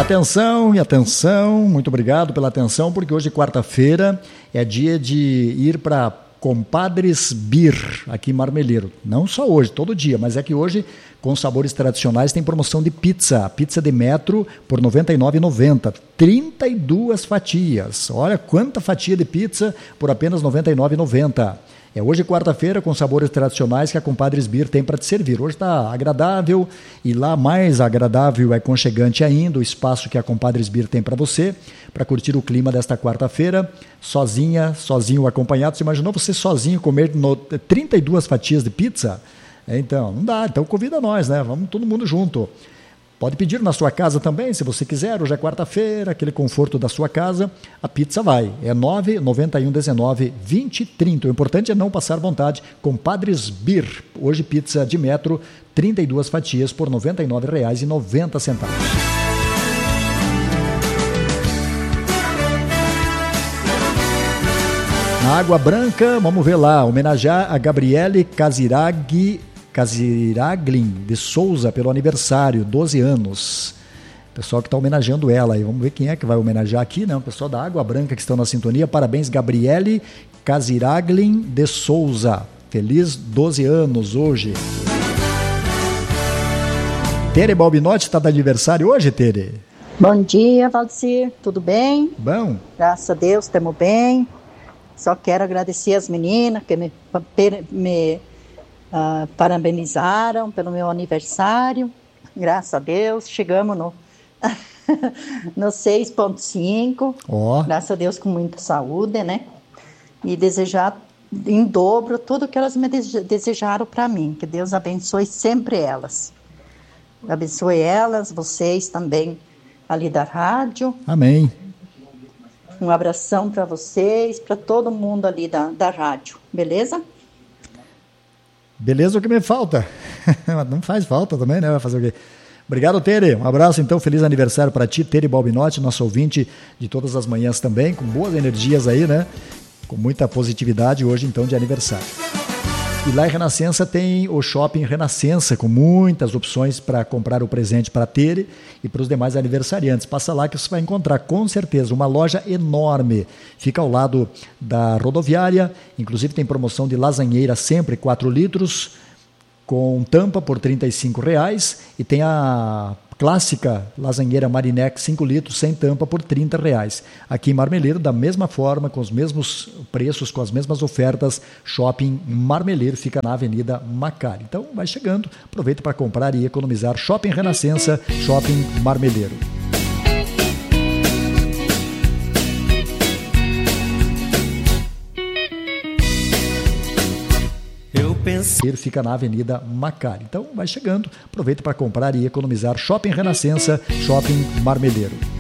E atenção, muito obrigado pela atenção, porque hoje, quarta-feira, é dia de ir para Compadres Beer, aqui em Marmeleiro. Não só hoje, todo dia, mas é que hoje, com sabores tradicionais, tem promoção de pizza. Pizza de metro por R$ 99,90. 32 fatias. Olha quanta fatia de pizza por apenas R$ 99,90. É hoje, quarta-feira, com sabores tradicionais que a Compadres Beer tem para te servir. Hoje está agradável e lá mais agradável e aconchegante ainda o espaço que a Compadres Beer tem para você, para curtir o clima desta quarta-feira, sozinha, sozinho ou acompanhado. Você imaginou você sozinho comer 32 fatias de pizza? Então, não dá. Então convida nós, né? Vamos todo mundo junto. Pode pedir na sua casa também, se você quiser. Hoje é quarta-feira, aquele conforto da sua casa. A pizza vai. É 99119-2030. O importante é não passar vontade. Compadres Beer. Hoje pizza de metro, 32 fatias por R$ 99,90. Na Água Branca, vamos ver lá. Homenagear a Gabriele Casiraglin de Souza pelo aniversário, 12 anos. Pessoal que está homenageando ela aí. Vamos ver quem é que vai homenagear aqui, né? O pessoal da Água Branca que estão na sintonia. Parabéns, Gabriele Casiraglin de Souza. Feliz 12 anos hoje. Tere Balbinotti está de aniversário hoje, Tere? Bom dia, Valdecir. Tudo bem? Bom. Graças a Deus, estamos bem. Só quero agradecer as meninas que me parabenizaram pelo meu aniversário. Graças a Deus, chegamos no 6,5. Graças a Deus, com muita saúde, né? E desejar em dobro tudo que elas me desejaram para mim. Que Deus abençoe sempre elas. Abençoe elas, vocês também ali da rádio. Amém. Um abração para vocês, para todo mundo ali da rádio, beleza? Beleza, o que me falta? Não faz falta também, né? Vai fazer o quê? Obrigado, Tere. Um abraço, então. Feliz aniversário para ti, Tere Balbinotti, nosso ouvinte de todas as manhãs também, com boas energias aí, né? Com muita positividade hoje, então, de aniversário. E lá em Renascença tem o Shopping Renascença, com muitas opções para comprar o presente para Tere e para os demais aniversariantes. Passa lá que você vai encontrar, com certeza, uma loja enorme. Fica ao lado da rodoviária, inclusive tem promoção de lasanheira sempre, 4 litros, com tampa por R$ 35,00 e tem a clássica lasanheira Marinex 5 litros sem tampa por R$ 30,00. Aqui em Marmeleiro, da mesma forma, com os mesmos preços, com as mesmas ofertas, Shopping Marmeleiro fica na Avenida Macari. Então, vai chegando, aproveita para comprar e economizar. Shopping Renascença, Shopping Marmeleiro. Fica na Avenida Macari. Então, vai chegando, aproveita para comprar e economizar. Shopping Renascença, Shopping Marmeleiro.